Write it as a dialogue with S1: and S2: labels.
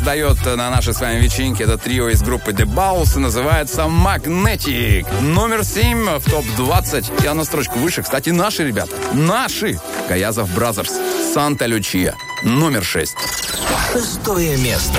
S1: дает на нашей с вами вечеринке. Это трио из группы The Balls, называется Magnetic. Номер 7 в топ-20. Я на строчку выше. Кстати, наши ребята. Наши. Гаязов Бразерс. Санта Лючия. Номер 6.
S2: 6 место.